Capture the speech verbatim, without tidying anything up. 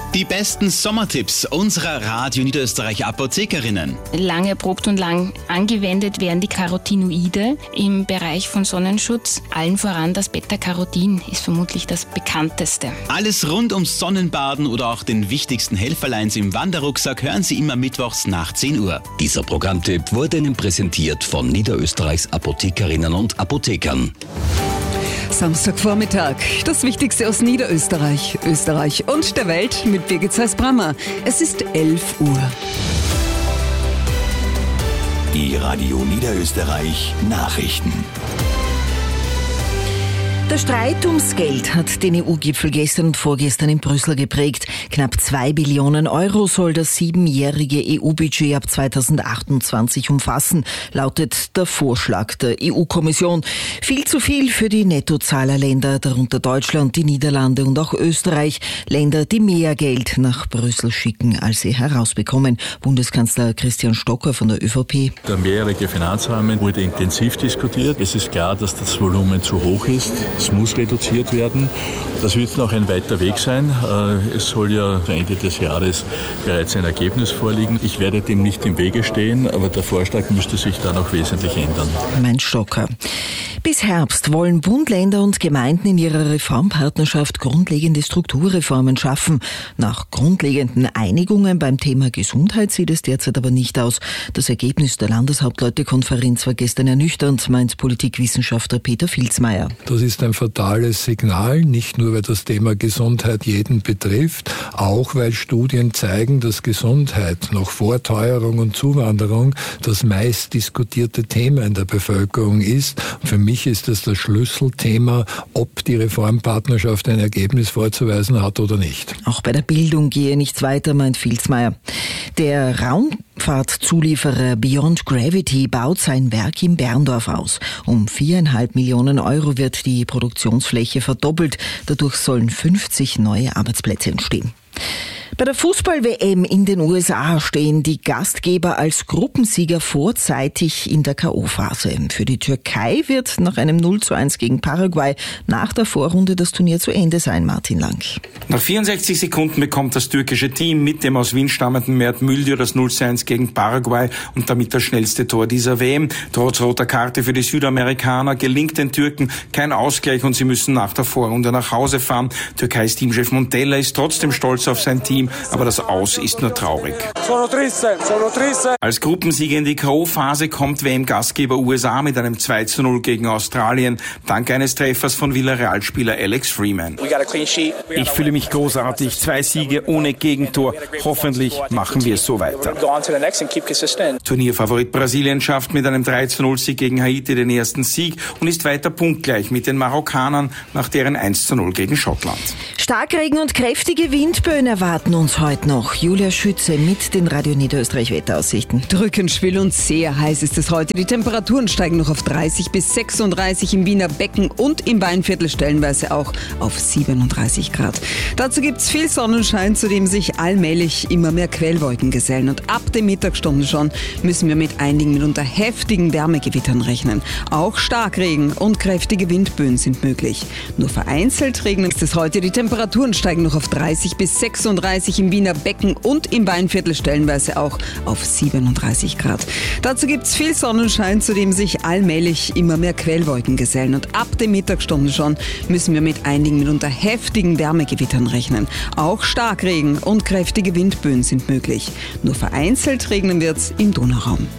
Die besten Sommertipps unserer Radio Niederösterreich Apothekerinnen. Lang erprobt und lang angewendet werden die Carotinoide im Bereich von Sonnenschutz. Allen voran das Beta-Carotin ist vermutlich das bekannteste. Alles rund ums Sonnenbaden oder auch den wichtigsten Helferleins im Wanderrucksack hören Sie immer mittwochs nach zehn Uhr. Dieser Programmtipp wurde Ihnen präsentiert von Niederösterreichs Apothekerinnen und Apothekern. Samstagvormittag, das Wichtigste aus Niederösterreich, Österreich und der Welt mit Birgit Zeiss-Brammer. Es ist elf Uhr. Die Radio Niederösterreich Nachrichten. Der Streit ums Geld hat den E U-Gipfel gestern und vorgestern in Brüssel geprägt. Knapp zwei Billionen Euro soll das siebenjährige E U-Budget ab zweitausendachtundzwanzig umfassen, lautet der Vorschlag der E U-Kommission. Viel zu viel für die Nettozahlerländer, darunter Deutschland, die Niederlande und auch Österreich. Länder, die mehr Geld nach Brüssel schicken, als sie herausbekommen. Bundeskanzler Christian Stocker von der ÖVP. Der mehrjährige Finanzrahmen wurde intensiv diskutiert. Es ist klar, dass das Volumen zu hoch ist. Es muss reduziert werden. Das wird noch ein weiter Weg sein. Es soll ja Ende des Jahres bereits ein Ergebnis vorliegen. Ich werde dem nicht im Wege stehen, aber der Vorschlag müsste sich da noch wesentlich ändern. Mein Stocker. Bis Herbst wollen Bund, Länder und Gemeinden in ihrer Reformpartnerschaft grundlegende Strukturreformen schaffen. Nach grundlegenden Einigungen beim Thema Gesundheit sieht es derzeit aber nicht aus. Das Ergebnis der Landeshauptleutekonferenz war gestern ernüchternd, meint Politikwissenschaftler Peter Vilsmeier. Das ist ein fatales Signal, nicht nur weil das Thema Gesundheit jeden betrifft, auch weil Studien zeigen, dass Gesundheit noch vor Teuerung und Zuwanderung das meist diskutierte Thema in der Bevölkerung ist. Für mich ist das das Schlüsselthema, ob die Reformpartnerschaft ein Ergebnis vorzuweisen hat oder nicht. Auch bei der Bildung gehe nichts weiter, meint Vilsmeier. Der Raumfahrtzulieferer Beyond Gravity baut sein Werk in Berndorf aus. Um viereinhalb Millionen Euro wird die Produktionsfläche verdoppelt. Dadurch sollen fünfzig neue Arbeitsplätze entstehen. Bei der Fußball-W M in den U S A stehen die Gastgeber als Gruppensieger vorzeitig in der K O-Phase. Für die Türkei wird nach einem null zu eins gegen Paraguay nach der Vorrunde das Turnier zu Ende sein, Martin Lang. Nach vierundsechzig Sekunden bekommt das türkische Team mit dem aus Wien stammenden Mert Müldür das null zu eins gegen Paraguay und damit das schnellste Tor dieser W M. Trotz roter Karte für die Südamerikaner gelingt den Türken kein Ausgleich und sie müssen nach der Vorrunde nach Hause fahren. Türkeis Teamchef Montella ist trotzdem stolz auf sein Team, aber das Aus ist nur traurig. Als Gruppensieger in die K O-Phase kommt W M-Gastgeber U S A mit einem zwei zu null gegen Australien, dank eines Treffers von Villarreal-Spieler Alex Freeman. Ich fühle mich großartig, zwei Siege ohne Gegentor. Hoffentlich machen wir es so weiter. Turnierfavorit Brasilien schafft mit einem drei zu null Sieg gegen Haiti den ersten Sieg und ist weiter punktgleich mit den Marokkanern nach deren eins zu null gegen Schottland. Starkregen und kräftige Windböen erwarten uns heute noch. Julia Schütze mit den Radio Niederösterreich Wetteraussichten. Drückend, schwül und sehr heiß ist es heute. Die Temperaturen steigen noch auf dreißig bis sechsunddreißig im Wiener Becken und im Weinviertel stellenweise auch auf siebenunddreißig Grad. Dazu gibt's viel Sonnenschein, zu dem sich allmählich immer mehr Quellwolken gesellen. Und ab den Mittagsstunden schon müssen wir mit einigen mitunter heftigen Wärmegewittern rechnen. Auch Starkregen und kräftige Windböen sind möglich. Nur vereinzelt regnet es heute. Die Temperaturen steigen noch auf dreißig bis sechsunddreißig im Wiener Becken und im Weinviertel stellenweise auch auf siebenunddreißig Grad. Dazu gibt's viel Sonnenschein, zu dem sich allmählich immer mehr Quellwolken gesellen. Und ab den Mittagsstunden schon müssen wir mit einigen mitunter heftigen Wärmegewittern rechnen. Auch Starkregen und kräftige Windböen sind möglich. Nur vereinzelt regnen wird's im Donauraum.